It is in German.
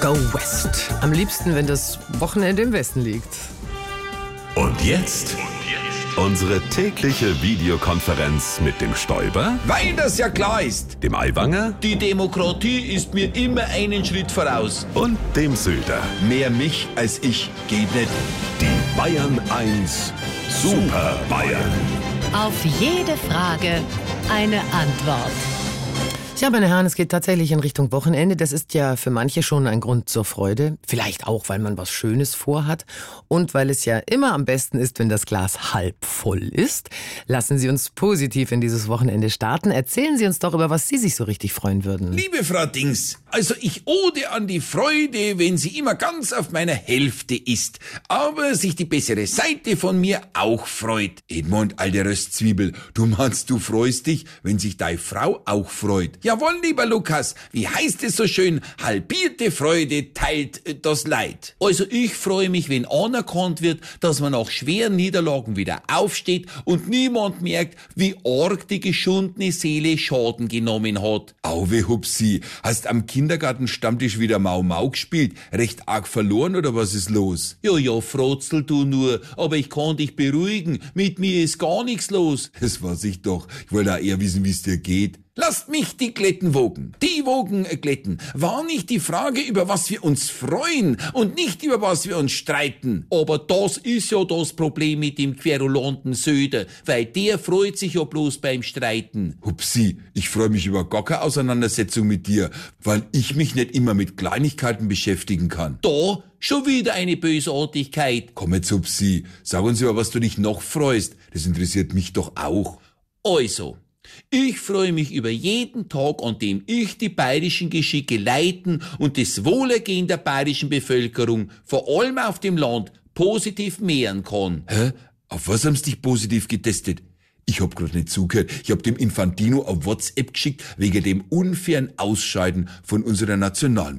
Go West. Am liebsten, wenn das Wochenende im Westen liegt. Und jetzt unsere tägliche Videokonferenz mit dem Stoiber, Weil das ja klar ist. dem Aiwanger Die Demokratie ist mir immer einen Schritt voraus. und dem Söder. Mehr mich als ich geht nicht. Die Bayern 1 Super Bayern. Auf jede Frage eine Antwort. Ja, meine Herren, es geht tatsächlich in Richtung Wochenende. Das ist ja für manche schon ein Grund zur Freude. Vielleicht auch, weil man was Schönes vorhat. Und weil es ja immer am besten ist, wenn das Glas halb voll ist. Lassen Sie uns positiv in dieses Wochenende starten. Erzählen Sie uns doch, über was Sie sich so richtig freuen würden. Liebe Frau Dings, also ich ode an die Freude, wenn sie immer ganz auf meiner Hälfte ist, aber sich die bessere Seite von mir auch freut. Edmund, alte Röstzwiebel, du meinst, du freust dich, wenn sich deine Frau auch freut. Jawohl, lieber Lukas, wie heißt es so schön, halbierte Freude teilt das Leid. Also ich freue mich, wenn anerkannt wird, dass man nach schweren Niederlagen wieder aufsteht und niemand merkt, wie arg die geschundene Seele Schaden genommen hat. Auwe Hupsi, hast am Kindergartenstammtisch wieder Mau Mau gespielt? Recht arg verloren oder was ist los? Ja, frotzel du nur, aber ich kann dich beruhigen, mit mir ist gar nichts los. Das weiß ich doch, ich wollte auch eher wissen, wie es dir geht. Lasst mich die Glätten wogen. Die Wogen glätten. War nicht die Frage, über was wir uns freuen und nicht über was wir uns streiten. Aber das ist ja das Problem mit dem querulanten Söder, weil der freut sich ja bloß beim Streiten. Hupsi, ich freue mich über gar keine Auseinandersetzung mit dir, weil ich mich nicht immer mit Kleinigkeiten beschäftigen kann. Da schon wieder eine Bösartigkeit. Komm jetzt, Hupsi, sag uns über was du dich noch freust. Das interessiert mich doch auch. Also, ich freue mich über jeden Tag, an dem ich die bayerischen Geschicke leiten und das Wohlergehen der bayerischen Bevölkerung, vor allem auf dem Land, positiv mehren kann. Hä? Auf was haben sie dich positiv getestet? Ich hab grad nicht zugehört. Ich hab dem Infantino auf WhatsApp geschickt, wegen dem unfairen Ausscheiden von unserer Nationalmannschaft.